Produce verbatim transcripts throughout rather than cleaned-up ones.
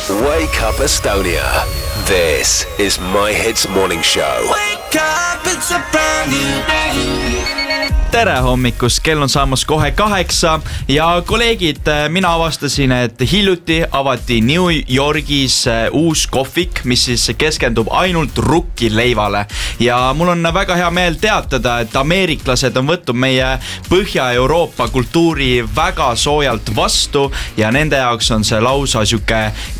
Wake up Estonia. This is My Hits Morning Show. Wake up, it's a brand new day. Tere hommikust, kell on saamas kohe kaheksa ja kolleegid, mina avastasin, et hiljuti avati New Yorgis uus kohvik, mis siis keskendub ainult rukkileivale. Ja mul on väga hea meel teatada, et ameeriklased on võtnud meie Põhja-Euroopa kultuuri väga soojalt vastu ja nende jaoks on see lausa siuke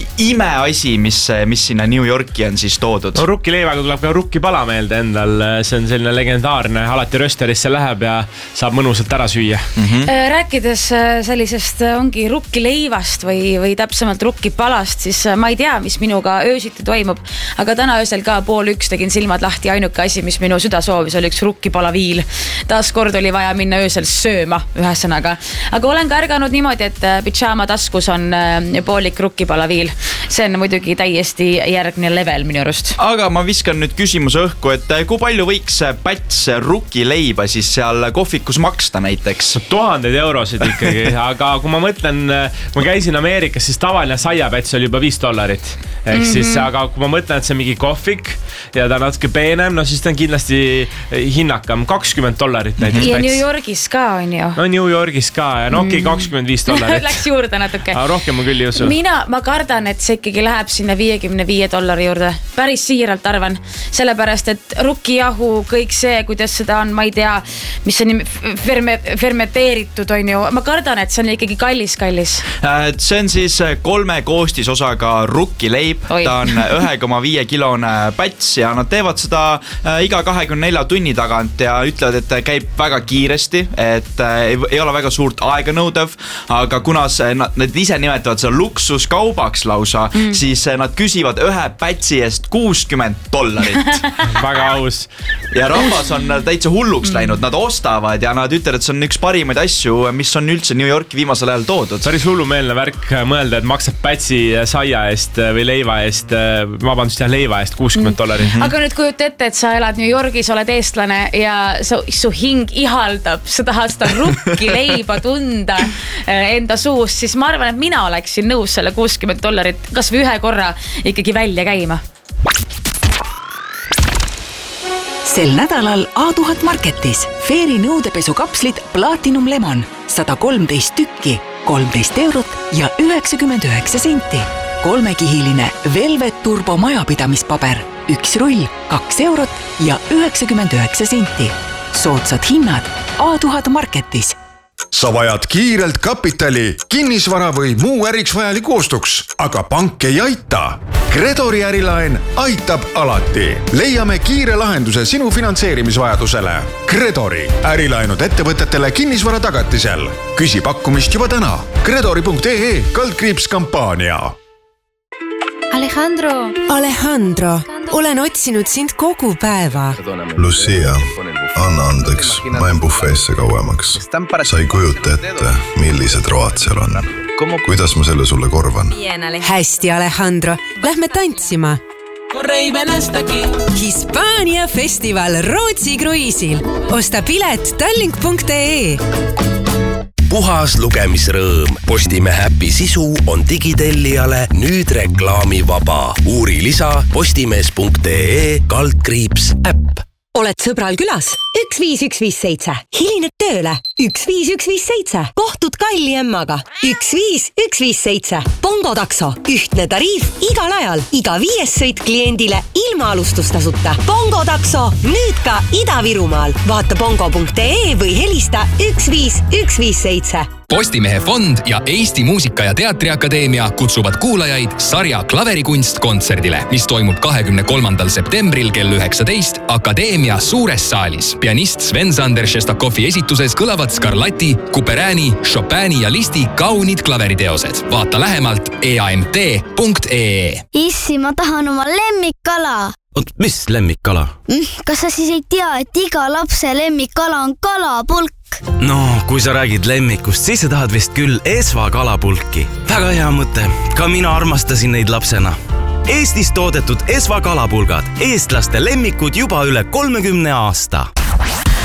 imeasi, mis, mis sinna New Yorki on siis toodud. No, rukkileivaga tuleb ka rukkipala meelde endal, see on selline legendaarne, alati rösterisse läheb ja saab mõnusalt ära süüa. Mm-hmm. Rääkides sellisest ongi rukkileivast või, või täpsemalt rukkipalast, siis ma ei tea, mis minuga öösiti toimub, aga täna öösel ka pool üks tegin silmad lahti, ainuke asi, mis minu süda soovis, oli üks rukkipalaviil. Taas kord oli vaja minna öösel sööma ühesõnaga. Aga olen ka ärganud niimoodi, et pidžaama taskus on poolik rukkipalaviil. See on muidugi täiesti järgne level minu arust. Aga ma viskan nüüd küsimuse õhku, et kui palju võiks päts rukkileiba siis seal kohvikus maksta näiteks? Tuhandeid eurosid ikkagi, aga kui ma mõtlen, ma käisin Ameerikas, siis tavaline saiapäts oli juba viis dollarit. Ehk mm-hmm. siis, aga kui ma mõtlen, et see on mingi kohvik ja ta on natuke peenem, no siis ta on kindlasti hinnakam, kakskümmend dollarit näiteks. Ja New Yorgis ka on ju. No New Yorgis ka ja no okei, okay, kakskümmend viis dollarit. Läks juurde natuke. Aga rohkem ma küll ei usu. Mina, ma kardan, et see ikkagi läheb sinna viiekümne viie dollari juurde. Päris siiralt arvan. Sellepärast, et rukkijahu, kõik see, kuidas seda on, ma ei tea, mis on ferme, fermenteeritud on ju. Ma kardan, et see on ikkagi kallis, kallis. See on siis kolme koostisosaga rukkileib. Oi. Ta on ühe koma viie kilone päts ja nad teevad seda iga kahekümne nelja tunni tagant ja ütlevad, et käib väga kiiresti, et ei ole väga suurt aega nõudev, aga kuna see, nad ise nimetavad seda luksuskaubaks lausa, mm. siis nad küsivad ühe pätsi eest kuuskümmend dollarit. Väga aus. Ja rahvas on täitsa hulluks läinud, nad ostavad ja nad ütlevad, et see on üks parimaid asju, mis on üldse New Yorki viimasel ajal toodud. Päris hullumeelne värk mõelda, et maksab pätsi saia eest või leiva eest, vabandust jah, leiva eest kuuskümmend dollarit. Mm-hmm. Aga nüüd kujuta ette, et sa elad New Yorgis, oled eestlane ja su, su hing ihaldab, sa tahad seda rukkileiba tunda enda suust, siis ma arvan, et mina oleksin nõus selle kuuskümmend dollarit kas või ühe korra ikkagi välja käima. Sel nädalal A tuhat Marketis Fairy nõudepesukapslid Platinum Lemon sada kolmteist tükki, kolmteist eurot ja üheksakümmend üheksa senti. Kolmekihiline Velvet Turbo majapidamispaber, üks rull, kaks eurot ja üheksakümmend üheksa senti. Soodsad hinnad A tuhat Marketis. Sa vajad kiirelt kapitali, kinnisvara või muu äriks vajalik ostuks, aga pank ei aita. Credori ärilaen aitab alati. Leiame kiire lahenduse sinu finantseerimisvajadusele. Credori ärilaenud ettevõtetele kinnisvara tagatisel. Küsi pakkumist juba täna. Credori punkt ee kaldkriips kampaania. Alejandro. Alejandro, olen otsinud sind kogu päeva. Lucia, anna andeks, ma en bufeesse kauemaks. Sa ei kujuta ette, millised road seal on. Kuidas ma selle sulle korvan? Hästi, Alejandro, lähme tantsima. Hispaania festival Rootsi kruiisil. Osta pilet tallink punkt ee. Puhas lugemisrõõm. Postimehe äpi sisu on digitellijale nüüd reklaamivaba. Uuri lisa postimees punkt ee kaldkriips äpp. Oled sõbral külas? üks viis üks viis seitse. Hilined tööle? üks viis üks viis seitse. Kohtud Kalli emmaga? üks viis üks viis seitse. Bongo takso. Ühtne tariif igal ajal. Iga viies sõit kliendile ilma alustustasuta. Bongo takso. Nüüd ka Ida-Virumaal. Vaata bongo punkt ee või helista üks viis üks viis seitse. Postimehe fond ja Eesti Muusika- ja Teatriakadeemia kutsuvad kuulajaid sarja Klaverikunst kontserdile, mis toimub kahekümne kolmandal septembril kell üheksateist Akadeemia suures saalis. Pianist Sven-Sander Šestakovi esituses kõlavad Scarlatti, Couperäni, Chopini ja Listi kaunid klaveriteosed. Vaata lähemalt e a m t punkt ee. Issi, ma tahan oma lemmikkala. Oot, mis lemmikkala? Kas sa siis ei tea, et iga lapse lemmikkala on kalapulk? No, kui sa räägid lemmikust, siis sa tahad vist küll Esva kalapulki. Väga hea mõte. Ka mina armastasin neid lapsena. Eestis toodetud Esva kalapulgad. Eestlaste lemmikud juba üle kolmekümne aasta.